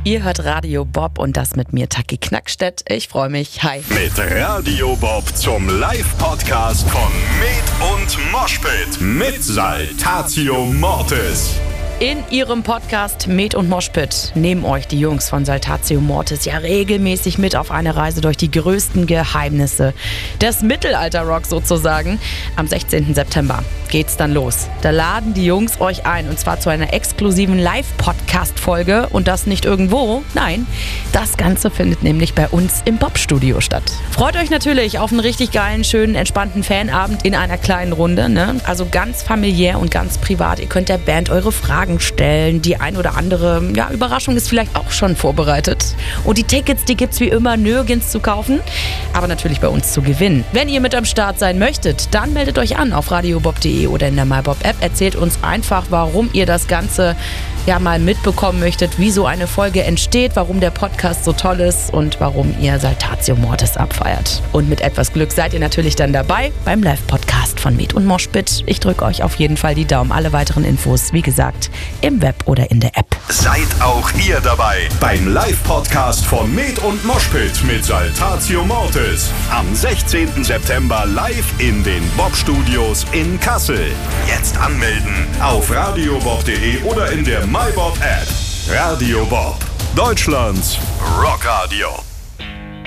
Ihr hört Radio Bob und das mit mir, Taki Knackstedt. Ich freue mich. Hi. Mit Radio Bob zum Live-Podcast von Med und Moshpit mit Saltatio Mortis. In ihrem Podcast Med und Moshpit nehmen euch die Jungs von Saltatio Mortis ja regelmäßig mit auf eine Reise durch die größten Geheimnisse des Mittelalter-Rock sozusagen. Am 16. September geht's dann los. Da laden die Jungs euch ein und zwar zu einer exklusiven Live-Podcast-Folge und das nicht irgendwo. Nein, das Ganze findet nämlich bei uns im Bob-Studio statt. Freut euch natürlich auf einen richtig geilen, schönen, entspannten Fanabend in einer kleinen Runde, ne? Also ganz familiär und ganz privat. Ihr könnt der Band eure Fragen stellen. Die ein oder andere Überraschung ist vielleicht auch schon vorbereitet. Und die Tickets, die gibt's wie immer nirgends zu kaufen, aber natürlich bei uns zu gewinnen. Wenn ihr mit am Start sein möchtet, dann meldet euch an auf radiobob.de oder in der MyBob-App. Erzählt uns einfach, warum ihr das Ganze mal mitbekommen möchtet, wie so eine Folge entsteht, warum der Podcast so toll ist und warum ihr Saltatio Mortis abfeiert. Und mit etwas Glück seid ihr natürlich dann dabei beim Live-Podcast von Med und Moshpit. Ich drücke euch auf jeden Fall die Daumen. Alle weiteren Infos, wie gesagt, im Web oder in der App. Seid auch ihr dabei beim Live-Podcast von Med und Moshpit mit Saltatio Mortis. Am 16. September live in den Bob-Studios in Kassel. Jetzt anmelden auf radiobob.de oder in der MyBob-App. Radio Bob, Deutschlands Rockradio.